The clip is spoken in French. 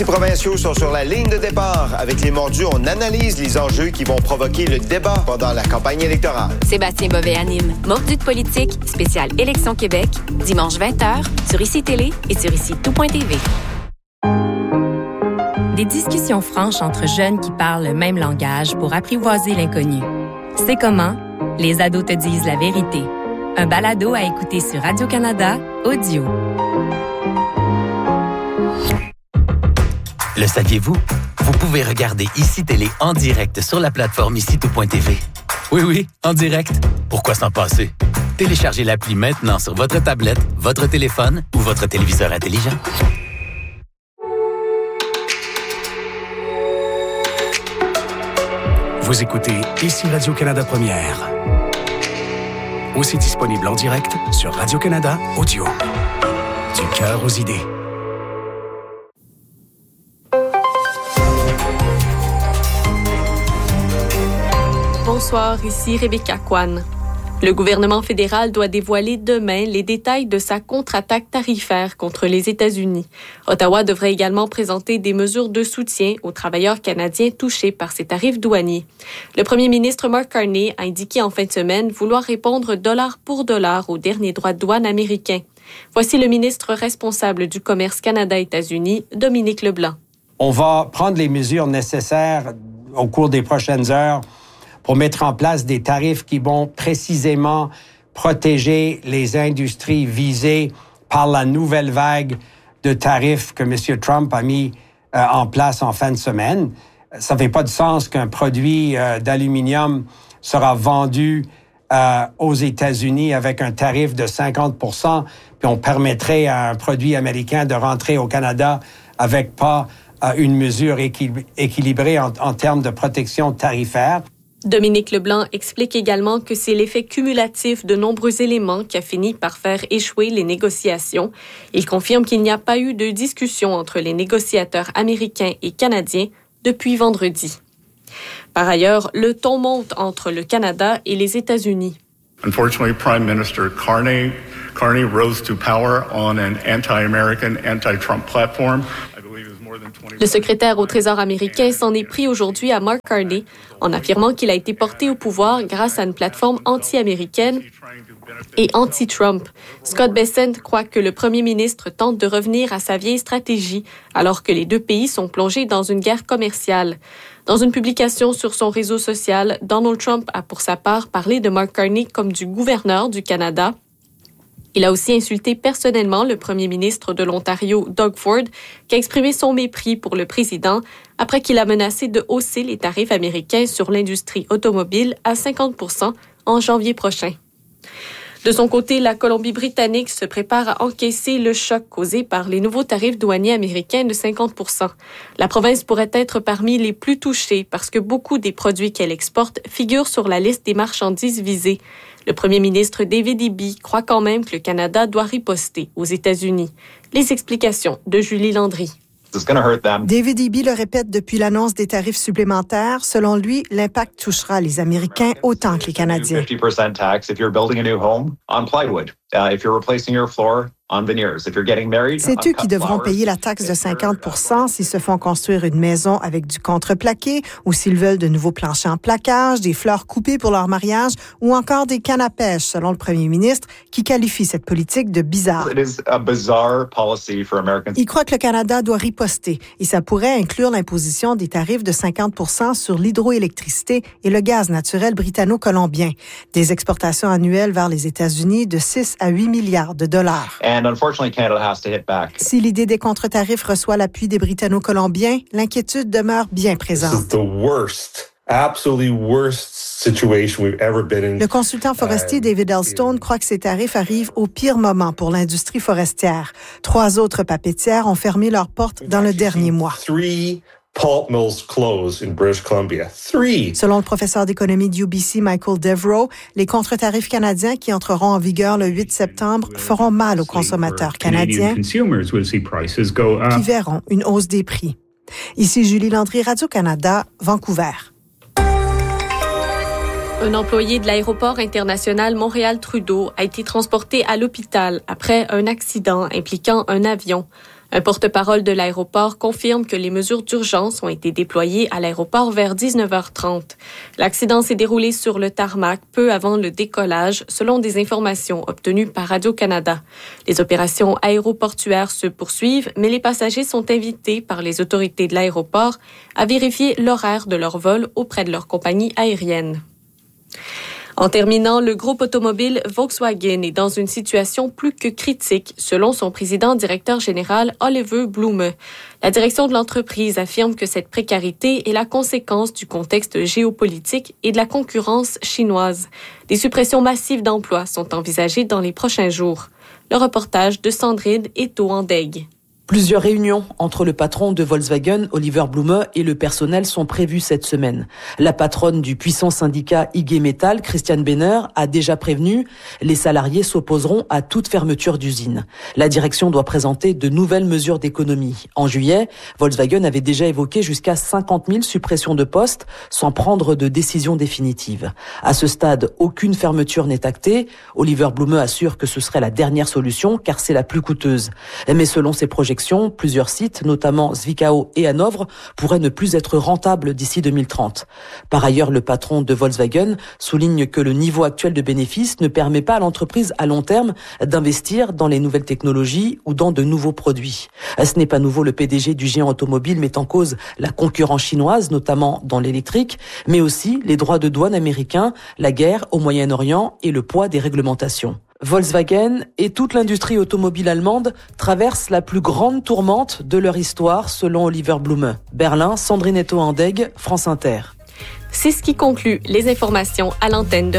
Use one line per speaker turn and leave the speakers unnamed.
Les provinciaux sont sur la ligne de départ. Avec les mordus, on analyse les enjeux qui vont provoquer le débat pendant la campagne électorale.
Sébastien Bovet anime Mordus de politique, spécial Élection Québec, dimanche 20h, sur ICI Télé et sur ICI-tout.tv. Des discussions franches entre jeunes qui parlent le même langage pour apprivoiser l'inconnu. C'est comment? Les ados te disent la vérité. Un balado à écouter sur Radio-Canada, audio.
Le saviez-vous? Vous pouvez regarder ICI Télé en direct sur la plateforme ICI-tout.tv. Oui, en direct. Pourquoi s'en passer? Téléchargez l'appli maintenant sur votre tablette, votre téléphone ou votre téléviseur intelligent.
Vous écoutez ici Radio-Canada Première. Aussi disponible en direct sur Radio-Canada Audio. Du cœur aux idées.
Bonsoir, ici Rebecca Kwan. Le gouvernement fédéral doit dévoiler demain les détails de sa contre-attaque tarifaire contre les États-Unis. Ottawa devrait également présenter des mesures de soutien aux travailleurs canadiens touchés par ces tarifs douaniers. Le premier ministre Mark Carney a indiqué en fin de semaine vouloir répondre dollar pour dollar aux derniers droits de douane américains. Voici le ministre responsable du commerce Canada-États-Unis, Dominique Leblanc.
On va prendre les mesures nécessaires au cours des prochaines heures pour mettre en place des tarifs qui vont précisément protéger les industries visées par la nouvelle vague de tarifs que M. Trump a mis en place en fin de semaine. Ça ne fait pas de sens qu'un produit d'aluminium sera vendu aux États-Unis avec un tarif de 50 %, puis on permettrait à un produit américain de rentrer au Canada avec pas une mesure équilibrée en termes de protection tarifaire.
Dominique Leblanc explique également que c'est l'effet cumulatif de nombreux éléments qui a fini par faire échouer les négociations. Il confirme qu'il n'y a pas eu de discussion entre les négociateurs américains et canadiens depuis vendredi. Par ailleurs, le ton monte entre le Canada et les États-Unis.
Unfortunately, Prime Minister Carney rose to power on an anti-American, anti-Trump platform.
Le secrétaire au Trésor américain s'en est pris aujourd'hui à Mark Carney en affirmant qu'il a été porté au pouvoir grâce à une plateforme anti-américaine et anti-Trump. Scott Bessent croit que le premier ministre tente de revenir à sa vieille stratégie alors que les deux pays sont plongés dans une guerre commerciale. Dans une publication sur son réseau social, Donald Trump a pour sa part parlé de Mark Carney comme du gouverneur du Canada. Il a aussi insulté personnellement le premier ministre de l'Ontario, Doug Ford, qui a exprimé son mépris pour le président après qu'il a menacé de hausser les tarifs américains sur l'industrie automobile à 50 % en janvier prochain. De son côté, la Colombie-Britannique se prépare à encaisser le choc causé par les nouveaux tarifs douaniers américains de 50 %. La province pourrait être parmi les plus touchées parce que beaucoup des produits qu'elle exporte figurent sur la liste des marchandises visées. Le premier ministre David Eby croit quand même que le Canada doit riposter aux États-Unis. Les explications de Julie Landry.
David Eby le répète depuis l'annonce des tarifs supplémentaires. Selon lui, l'impact touchera les Américains autant que les Canadiens.
50% tax if you're building a new home on plywood. If you're replacing your floor on veneers. If you're getting married.
C'est eux qui devront payer la taxe de 50 % s'ils se font construire une maison avec du contreplaqué ou s'ils veulent de nouveaux planchers en plaquage, des fleurs coupées pour leur mariage ou encore des cannes à pêche, selon le premier ministre, qui qualifie cette politique de bizarre. Il croit que le Canada doit riposter et ça pourrait inclure l'imposition des tarifs de 50 % sur l'hydroélectricité et le gaz naturel britanno-colombien, des exportations annuelles vers les États-Unis de 6 à 8 milliards de dollars. Si l'idée des contre-tarifs reçoit l'appui des Britanno-Colombiens, l'inquiétude demeure bien présente. Le consultant forestier David Elstone croit que ces tarifs arrivent au pire moment pour l'industrie forestière. 3 autres papetières ont fermé leurs portes dans le dernier mois.
Pulp mills close in British Columbia. 3.
Selon le professeur d'économie de UBC, Michael Devereaux, les contre-tarifs canadiens qui entreront en vigueur le 8 septembre feront mal aux consommateurs canadiens qui verront une hausse des prix. Ici Julie Landry, Radio-Canada, Vancouver.
Un employé de l'aéroport international Montréal-Trudeau a été transporté à l'hôpital après un accident impliquant un avion. Un porte-parole de l'aéroport confirme que les mesures d'urgence ont été déployées à l'aéroport vers 19h30. L'accident s'est déroulé sur le tarmac peu avant le décollage, selon des informations obtenues par Radio-Canada. Les opérations aéroportuaires se poursuivent, mais les passagers sont invités par les autorités de l'aéroport à vérifier l'horaire de leur vol auprès de leur compagnie aérienne. En terminant, le groupe automobile Volkswagen est dans une situation plus que critique, selon son président-directeur général Oliver Blume. La direction de l'entreprise affirme que cette précarité est la conséquence du contexte géopolitique et de la concurrence chinoise. Des suppressions massives d'emplois sont envisagées dans les prochains jours. Le reportage de Sandrine Eto-Andeg.
Plusieurs réunions entre le patron de Volkswagen, Oliver Blume, et le personnel sont prévues cette semaine. La patronne du puissant syndicat IG Metall, Christiane Benner, a déjà prévenu les salariés s'opposeront à toute fermeture d'usine. La direction doit présenter de nouvelles mesures d'économie. En juillet, Volkswagen avait déjà évoqué jusqu'à 50 000 suppressions de postes sans prendre de décision définitive. À ce stade, aucune fermeture n'est actée. Oliver Blume assure que ce serait la dernière solution car c'est la plus coûteuse. Mais selon ses projections, plusieurs sites, notamment Zwickau et Hanovre, pourraient ne plus être rentables d'ici 2030. Par ailleurs, le patron de Volkswagen souligne que le niveau actuel de bénéfices ne permet pas à l'entreprise à long terme d'investir dans les nouvelles technologies ou dans de nouveaux produits. Ce n'est pas nouveau, le PDG du géant automobile met en cause la concurrence chinoise, notamment dans l'électrique, mais aussi les droits de douane américains, la guerre au Moyen-Orient et le poids des réglementations. Volkswagen et toute l'industrie automobile allemande traversent la plus grande tourmente de leur histoire, selon Oliver Blume. Berlin, Sandrine Eto-Andeg, France Inter.
C'est ce qui conclut les informations à l'antenne de